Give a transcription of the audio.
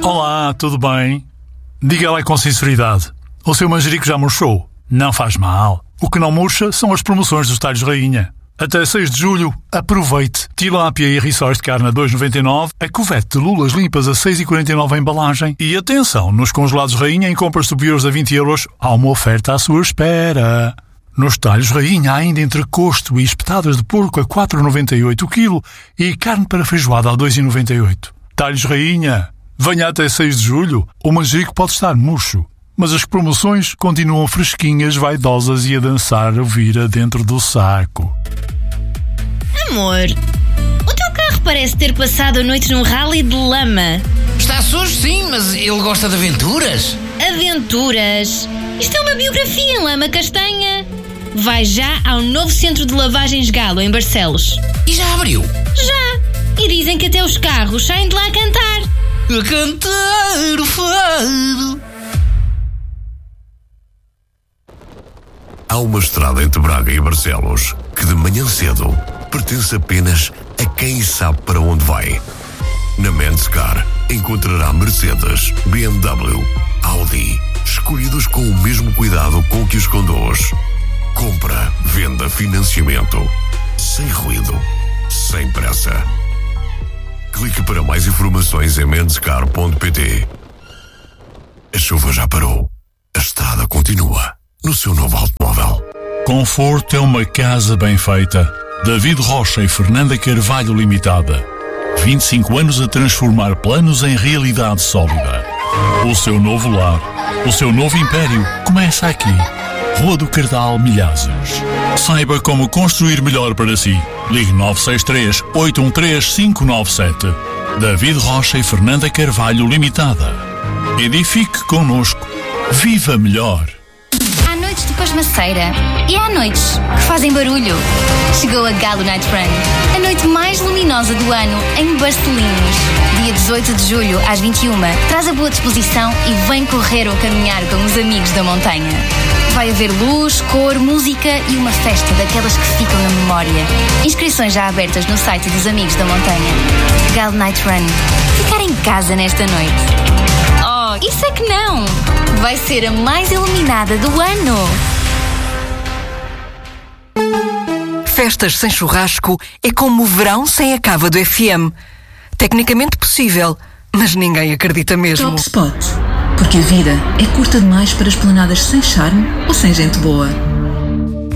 Olá, tudo bem? Diga lá com sinceridade. O seu manjerico já murchou? Não faz mal. O que não murcha são as promoções dos Talhos Rainha. Até 6 de julho, aproveite. Tilápia e rissóis de carne a 2,99, a cuvete de lulas limpas a 6,49 a embalagem. E atenção, nos congelados Rainha, em compras superiores a 20 euros, há uma oferta à sua espera. Nos Talhos Rainha há ainda entrecosto e espetadas de porco a 4,98 o quilo e carne para feijoada a 2,98. Talhos Rainha, venha até 6 de julho. O manjerico pode estar murcho, mas as promoções continuam fresquinhas, vaidosas e a dançar o vira dentro do saco. Amor, o teu carro parece ter passado a noite num rally de lama. Está sujo, sim, mas ele gosta de aventuras. Aventuras? Isto é uma biografia em lama castanha. Vai já ao novo centro de lavagens Galo, em Barcelos. E já abriu? Já! E dizem que até os carros saem de lá a cantar. A cantar o fado. Há uma estrada entre Braga e Barcelos que de manhã cedo pertence apenas a quem sabe para onde vai. Na Menscar encontrará Mercedes, BMW, Audi, escolhidos com o mesmo cuidado com que os conduz. Compra, venda, financiamento, sem ruído, sem pressa. Clique para mais informações em menscar.pt. A chuva já parou. A estrada continua no seu novo automóvel. Conforto é uma casa bem feita. David Rocha e Fernanda Carvalho Limitada. 25 anos a transformar planos em realidade sólida. O seu novo lar, o seu novo império começa aqui. Rua do Cardal, Milhazes. Saiba como construir melhor para si. Ligue 963-813-597. David Rocha e Fernanda Carvalho Limitada. Edifique connosco. Viva melhor. Há noites de pasmaceira e há noites que fazem barulho. Chegou a Galo Night Run, a noite mais luminosa do ano em Barcelinhos. Dia 18 de julho, às 21, traz a boa disposição e vem correr ou caminhar com os amigos da montanha. Vai haver luz, cor, música e uma festa daquelas que ficam na memória. Inscrições já abertas no site dos Amigos da Montanha. Galo Night Run. Ficar em casa nesta noite. Oh, isso é que não! Vai ser a mais iluminada do ano. Festas sem churrasco é como o verão sem a cava do FM. Tecnicamente possível, mas ninguém acredita mesmo. Top Spot. Porque a vida é curta demais para esplanadas sem charme ou sem gente boa.